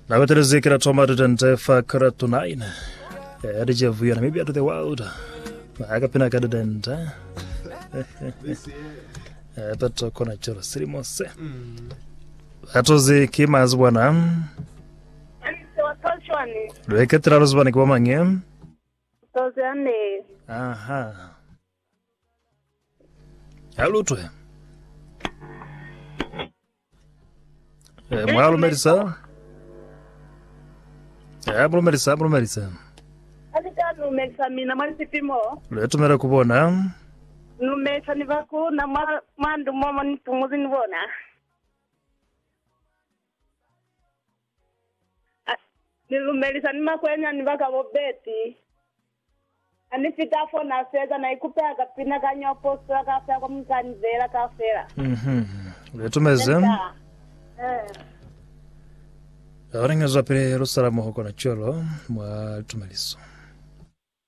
Na wetelezekera tomatu dentefa karatunaina. Adijavuyana maybe out of the world. Akapina kadenta. Pato kona choro sirimose. Atoze kimazi bwana. Lweketera rozbani kwa mange. Tozane. Aha. Halutwe. Mwalo merisa. Abro merisa. Alika numelisa mina malisipimo. Lwetumera kubona. Numelisa nivaku na mandu mama nitumuzi nibona. Nilumelisa nimakwenya nivaka bobeti. Anifita fona feza na ikupea kapina kanyopo sura kafea kwa mkanzela kafera. Lwetumeze. Orenga zapere rusara mohoko na cholo mwa tumaliso.